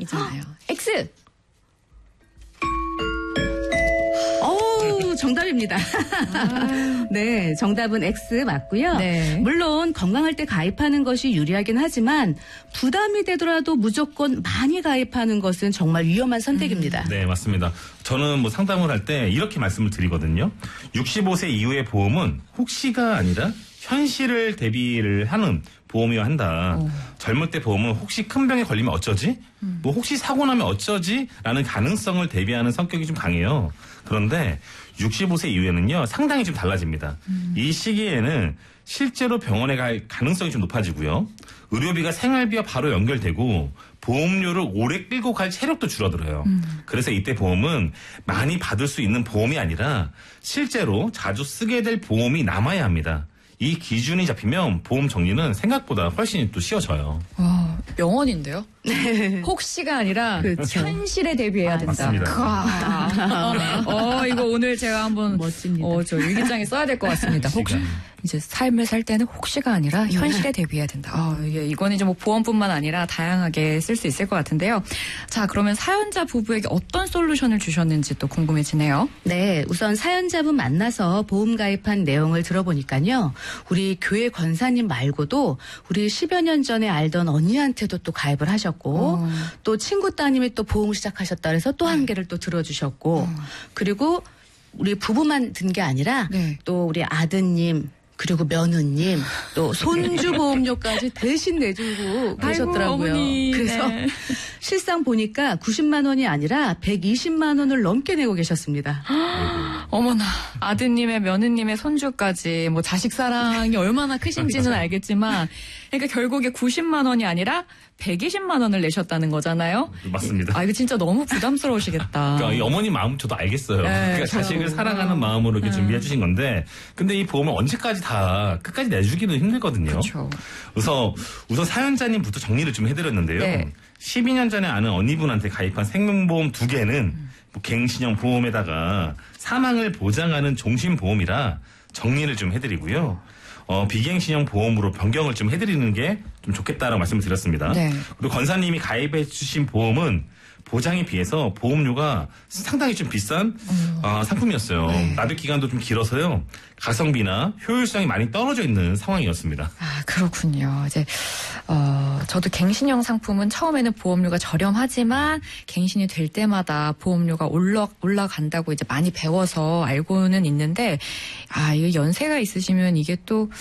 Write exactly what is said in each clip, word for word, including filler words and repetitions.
괜찮아요. X! 어우, 정답입니다. 아. 네, 정답은 X 맞고요. 네. 물론 건강할 때 가입하는 것이 유리하긴 하지만 부담이 되더라도 무조건 많이 가입하는 것은 정말 위험한 선택입니다. 음. 네, 맞습니다. 저는 뭐 상담을 할 때 이렇게 말씀을 드리거든요. 육십오 세 이후의 보험은 혹시가 아니라 현실을 대비를 하는 보험이어야 한다. 오. 젊을 때 보험은 혹시 큰 병에 걸리면 어쩌지? 음. 뭐 혹시 사고 나면 어쩌지? 라는 가능성을 대비하는 성격이 좀 강해요. 그런데 육십오 세 이후에는요, 상당히 좀 달라집니다. 음. 이 시기에는 실제로 병원에 갈 가능성이 좀 높아지고요. 의료비가 생활비와 바로 연결되고 보험료를 오래 끌고 갈 체력도 줄어들어요. 음. 그래서 이때 보험은 많이 받을 수 있는 보험이 아니라 실제로 자주 쓰게 될 보험이 남아야 합니다. 이 기준이 잡히면 보험 정리는 생각보다 훨씬 또 쉬워져요. 와, 명언인데요? 혹시가 아니라 그렇죠. 현실에 대비해야 된다. 맞습니다. 어, 이거 오늘 제가 한번 멋집니다. 어, 저 일기장에 써야 될 것 같습니다. 혹시 이제 삶을 살 때는 혹시가 아니라 현실에 대비해야 된다. 아, 이게 이거는 이제 뭐 보험뿐만 아니라 다양하게 쓸 수 있을 것 같은데요. 자, 그러면 사연자 부부에게 어떤 솔루션을 주셨는지 또 궁금해지네요. 네, 우선 사연자분 만나서 보험 가입한 내용을 들어보니까요. 우리 교회 권사님 말고도 우리 십여 년 전에 알던 언니한테도 또 가입을 하셨고 어. 또 친구 따님이 또 보험을 시작하셨다 그래서 또 한 개를 또 들어주셨고 어. 그리고 우리 부부만 든 게 아니라 네. 또 우리 아드님 그리고 며느님 또 손주 보험료까지 대신 내주고 계셨더라고요. 어머니. 그래서 네. 실상 보니까 구십만 원이 아니라 백이십만 원을 넘게 내고 계셨습니다. 어머나, 아드님의 며느님의 손주까지 뭐 자식 사랑이 얼마나 크신지는 알겠지만 그러니까 결국에 구십만 원이 아니라 백이십만 원을 내셨다는 거잖아요. 맞습니다. 아, 이거 진짜 너무 부담스러우시겠다. 그러니까 이 어머니 마음 저도 알겠어요. 네, 그러니까 자식을 사랑하는 마음으로 이렇게 네. 준비해 주신 건데, 근데 이 보험을 언제까지 다 끝까지 내주기는 힘들거든요. 그렇죠. 우선 우선 사연자님부터 정리를 좀 해드렸는데요. 네. 십이 년 전에 아는 언니분한테 가입한 생명보험 두 개는 음. 뭐 갱신형 보험에다가 사망을 보장하는 종신보험이라 정리를 좀 해드리고요. 어, 비갱신형 보험으로 변경을 좀 해드리는 게 좀 좋겠다라고 말씀을 드렸습니다. 네. 그리고 권사님이 가입해 주신 보험은 보장에 비해서 보험료가 상당히 좀 비싼 음. 어, 상품이었어요. 네. 납입 기간도 좀 길어서요. 가성비나 효율성이 많이 떨어져 있는 상황이었습니다. 아, 그렇군요. 이제 어, 저도 갱신형 상품은 처음에는 보험료가 저렴하지만 갱신이 될 때마다 보험료가 올라 올라간다고 이제 많이 배워서 알고는 있는데 아, 이게 연세가 있으시면 이게 또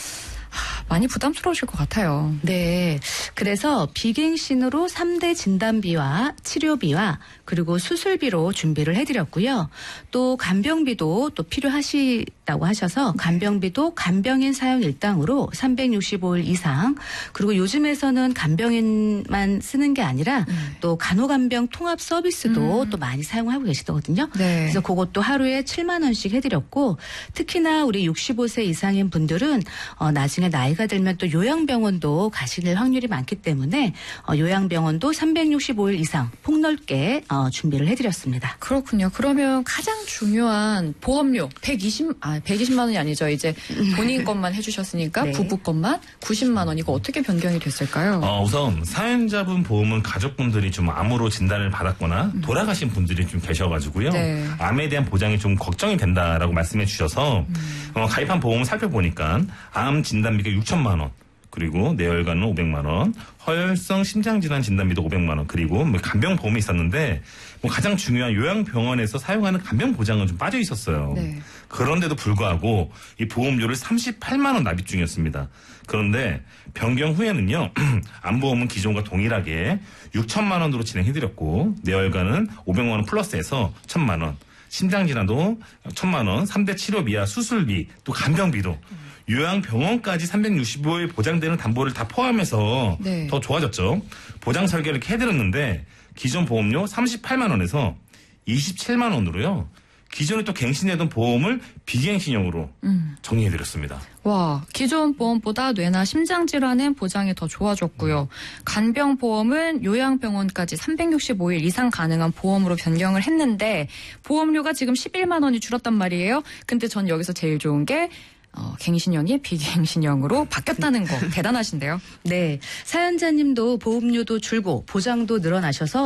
많이 부담스러우실 것 같아요. 네. 그래서 비갱신으로 삼 대 진단비와 치료비와 그리고 수술비로 준비를 해드렸고요. 또 간병비도 또 필요하시다고 하셔서 간병비도 간병인 사용 일당으로 삼백육십오 일 이상 그리고 요즘에서는 간병인만 쓰는 게 아니라 음. 또 간호간병 통합 서비스도 음. 또 많이 사용하고 계시거든요. 네. 그래서 그것도 하루에 칠만 원씩 해드렸고 특히나 우리 육십오 세 이상인 분들은 어, 나중에 나이가 들면 또 요양병원도 가실 확률이 많기 때문에 어, 요양병원도 삼백육십오 일 이상 폭넓게 어, 준비를 해드렸습니다. 그렇군요. 그러면 가장 중요한 보험료 백이십, 아, 백이십만 원이 아니죠. 이제 본인 것만 해주셨으니까 네. 부부 것만 구십만 원 이거 어떻게 변경이 됐을까요? 어, 우선 사연자분 보험은 가족분들이 좀 암으로 진단을 받았거나 음. 돌아가신 분들이 좀 계셔가지고요. 네. 암에 대한 보장이 좀 걱정이 된다라고 말씀해 주셔서 음. 어, 가입한 보험을 살펴보니까 암 진단비가 육천만 원. 그리고 뇌혈관은 오백만 원, 허혈성 심장질환 진단비도 오백만 원, 그리고 뭐 간병보험이 있었는데 뭐 가장 중요한 요양병원에서 사용하는 간병보장은 좀 빠져 있었어요. 네. 그런데도 불구하고 이 보험료를 삼십팔만 원 납입 중이었습니다. 그런데 변경 후에는요, 암보험은 기존과 동일하게 육천만 원으로 진행해드렸고 뇌혈관은 오백만 원 플러스해서 천만 원, 심장질환도 천만 원, 삼 대 치료비와 수술비, 또 간병비도 요양병원까지 삼백육십오 일 보장되는 담보를 다 포함해서 네. 더 좋아졌죠. 보장 설계를 이렇게 해드렸는데 기존 보험료 삼십팔만 원에서 이십칠만 원으로요. 기존에 또 갱신되던 보험을 비갱신형으로 음. 정리해드렸습니다. 와, 기존 보험보다 뇌나 심장질환은 보장이 더 좋아졌고요. 음. 간병보험은 요양병원까지 삼백육십오 일 이상 가능한 보험으로 변경을 했는데 보험료가 지금 십일만 원이 줄었단 말이에요. 근데 전 여기서 제일 좋은 게 어, 갱신형이 비갱신형으로 바뀌었다는 거 대단하신데요. 네, 사연자님도 보험료도 줄고 보장도 늘어나셔서